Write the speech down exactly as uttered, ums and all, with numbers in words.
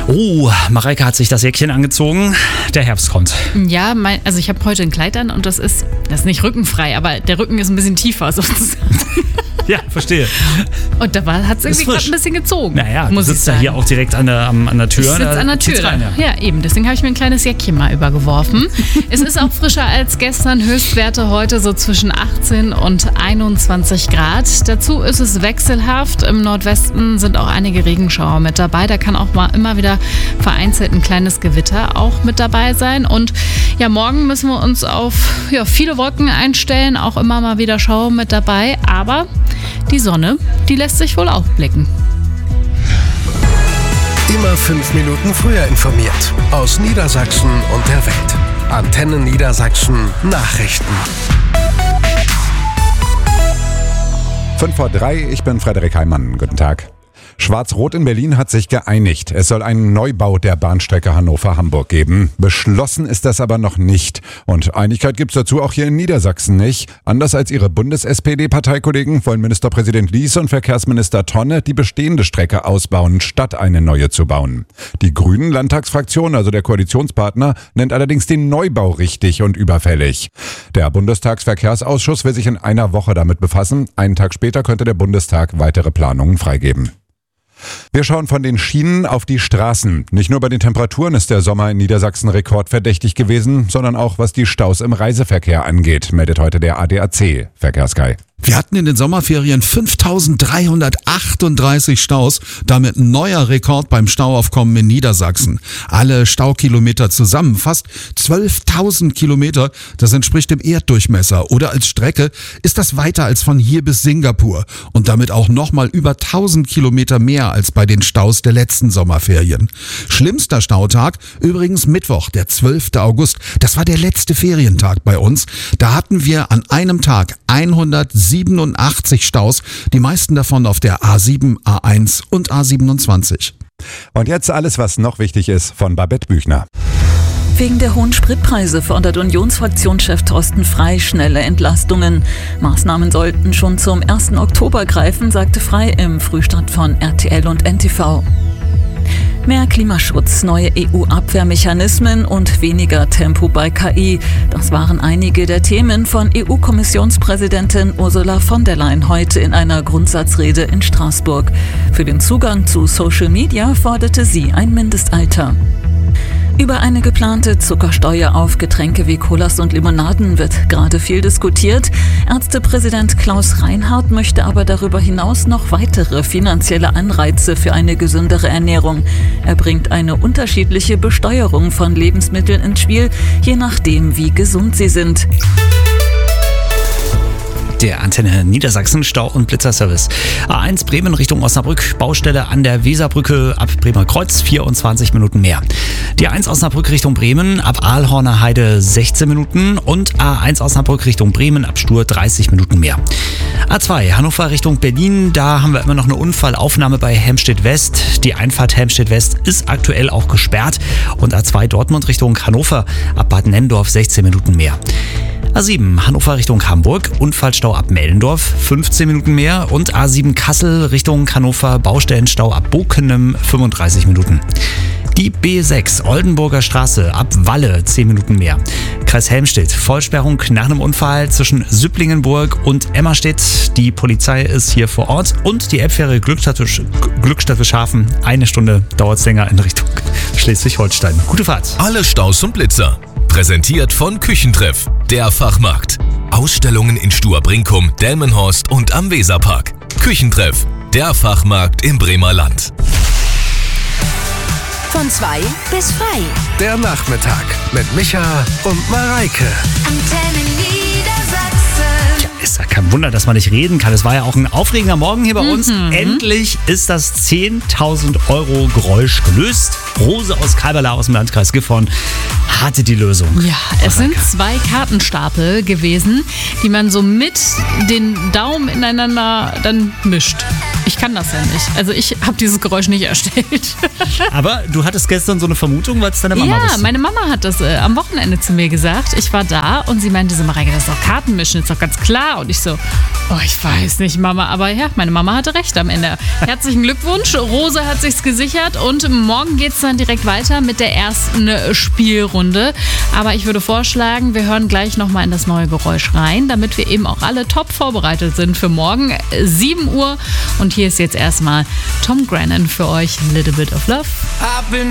Oh, Mareike hat sich das Jäckchen angezogen. Der Herbst kommt. Ja, mein, also ich habe heute ein Kleid an und das ist, das ist nicht rückenfrei, aber der Rücken ist ein bisschen tiefer sozusagen. Ja, verstehe. Und da hat es irgendwie gerade ein bisschen gezogen. Naja, muss du sitzt ich ja hier auch direkt an der, an, an der Tür. Ich sitze an der Tür. Rein, ja. ja, eben. Deswegen habe ich mir ein kleines Jäckchen mal übergeworfen. Es ist auch frischer als gestern. Höchstwerte heute so zwischen achtzehn und einundzwanzig Grad. Dazu ist es wechselhaft. Im Nordwesten sind auch einige Regenschauer mit dabei. Da kann auch mal immer wieder vereinzelt ein kleines Gewitter auch mit dabei sein. Und ja, morgen müssen wir uns auf ja, viele Wolken einstellen. Auch immer mal wieder Schauer mit dabei. Aber die Sonne, die lässt sich wohl auch blicken. Immer fünf Minuten früher informiert. Aus Niedersachsen und der Welt. Antenne Niedersachsen Nachrichten. fünf vor drei, ich bin Frederik Heimann. Guten Tag. Schwarz-Rot in Berlin hat sich geeinigt. Es soll einen Neubau der Bahnstrecke Hannover-Hamburg geben. Beschlossen ist das aber noch nicht. Und Einigkeit gibt's dazu auch hier in Niedersachsen nicht. Anders als ihre Bundes-S P D-Parteikollegen wollen Ministerpräsident Lies und Verkehrsminister Tonne die bestehende Strecke ausbauen, statt eine neue zu bauen. Die Grünen-Landtagsfraktion, also der Koalitionspartner, nennt allerdings den Neubau richtig und überfällig. Der Bundestagsverkehrsausschuss will sich in einer Woche damit befassen. Einen Tag später könnte der Bundestag weitere Planungen freigeben. Wir schauen von den Schienen auf die Straßen. Nicht nur bei den Temperaturen ist der Sommer in Niedersachsen rekordverdächtig gewesen, sondern auch was die Staus im Reiseverkehr angeht, meldet heute der A D A C Verkehrsguy. Wir hatten in den Sommerferien fünftausenddreihundertachtunddreißig Staus, damit ein neuer Rekord beim Stauaufkommen in Niedersachsen. Alle Staukilometer zusammen, fast zwölftausend Kilometer, das entspricht dem Erddurchmesser. Oder als Strecke ist das weiter als von hier bis Singapur und damit auch nochmal über tausend Kilometer mehr als bei den Staus der letzten Sommerferien. Schlimmster Stautag übrigens Mittwoch, der zwölfte August. Das war der letzte Ferientag bei uns. Da hatten wir an einem Tag hundertsiebenundachtzig Staus, die meisten davon auf der A sieben, A eins und A siebenundzwanzig. Und jetzt alles, was noch wichtig ist, von Babette Büchner. Wegen der hohen Spritpreise fordert Unionsfraktionschef Thorsten Frey schnelle Entlastungen. Maßnahmen sollten schon zum ersten Oktober greifen, sagte Frey im Frühstart von R T L und N T V. Mehr Klimaschutz, neue E U-Abwehrmechanismen und weniger Tempo bei K I. Das waren einige der Themen von E U-Kommissionspräsidentin Ursula von der Leyen heute in einer Grundsatzrede in Straßburg. Für den Zugang zu Social Media forderte sie ein Mindestalter. Über eine geplante Zuckersteuer auf Getränke wie Colas und Limonaden wird gerade viel diskutiert. Ärztepräsident Klaus Reinhardt möchte aber darüber hinaus noch weitere finanzielle Anreize für eine gesündere Ernährung. Er bringt eine unterschiedliche Besteuerung von Lebensmitteln ins Spiel, je nachdem, wie gesund sie sind. Der Antenne Niedersachsen Stau- und Blitzerservice. A eins Bremen Richtung Osnabrück, Baustelle an der Weserbrücke ab Bremer Kreuz, vierundzwanzig Minuten mehr. Die A eins Osnabrück Richtung Bremen ab Aalhorner Heide sechzehn Minuten und A eins Osnabrück Richtung Bremen ab Stur dreißig Minuten mehr. A zwei Hannover Richtung Berlin, da haben wir immer noch eine Unfallaufnahme bei Helmstedt West. Die Einfahrt Helmstedt West ist aktuell auch gesperrt und A zwei Dortmund Richtung Hannover ab Bad Nenndorf sechzehn Minuten mehr. A sieben Hannover Richtung Hamburg, Unfallstau ab Mellendorf, fünfzehn Minuten mehr und A sieben Kassel Richtung Hannover, Baustellenstau ab Bokenem, fünfunddreißig Minuten. Die B sechs Oldenburger Straße ab Walle, zehn Minuten mehr. Kreis Helmstedt, Vollsperrung nach einem Unfall zwischen Süpplingenburg und Emmerstedt. Die Polizei ist hier vor Ort und die Elbfähre Glückstadt Wilschafen. Eine Stunde dauert es länger in Richtung Schleswig-Holstein. Gute Fahrt. Alle Staus und Blitzer. Präsentiert von Küchentreff, der Fachmarkt. Ausstellungen in Stur-Brinkum, Delmenhorst und am Weserpark. Küchentreff, der Fachmarkt im Bremer Land. Von zwei bis frei. Der Nachmittag mit Micha und Mareike. Antenne Niedersachsen. Ist ja kein Wunder, dass man nicht reden kann. Es war ja auch ein aufregender Morgen hier bei uns. Mhm. Endlich ist das zehntausend Euro Geräusch gelöst. Rose aus Kalberla aus dem Landkreis Gifhorn hatte die Lösung. Ja, es sind zwei Kartenstapel gewesen, die man so mit den Daumen ineinander dann mischt. Ich kann das ja nicht. Also ich habe dieses Geräusch nicht erstellt. Aber du hattest gestern so eine Vermutung, weil es deine Mama Ja, wusste. meine Mama hat das äh, am Wochenende zu mir gesagt. Ich war da und sie meinte so, Mareike, das ist doch Kartenmischen, ist doch ganz klar. Und ich so, oh, ich weiß nicht, Mama. Aber ja, meine Mama hatte recht am Ende. Herzlichen Glückwunsch. Rose hat sich's gesichert und morgen geht's dann direkt weiter mit der ersten Spielrunde. Aber ich würde vorschlagen, wir hören gleich nochmal in das neue Geräusch rein, damit wir eben auch alle top vorbereitet sind für morgen, sieben Uhr. Und hier ist jetzt erstmal Tom Grennan für euch, Little Bit of Love.